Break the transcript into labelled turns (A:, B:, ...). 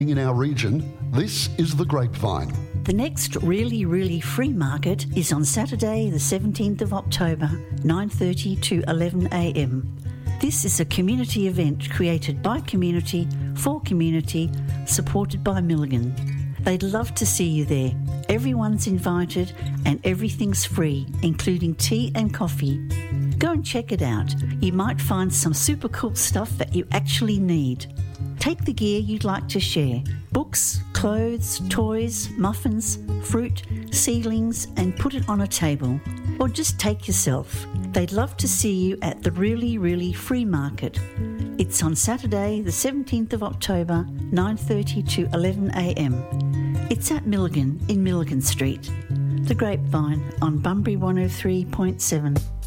A: In our region, this is The Grapevine.
B: The next really, really free market is on Saturday the 17th of October, 9:30 to 11 a.m. This is a community event created by community, for community, supported by Milligan. They'd love to see you there. Everyone's invited and everything's free, including tea and coffee. Go and check it out. You might find some super cool stuff that you actually need. Take the gear you'd like to share. Books, clothes, toys, muffins, fruit, seedlings, and put it on a table. Or just take yourself. They'd love to see you at the really, really free market. It's on Saturday the 17th of October, 9:30 to 11 a.m. It's at Milligan in Milligan Street. The Grapevine on Bunbury 103.7.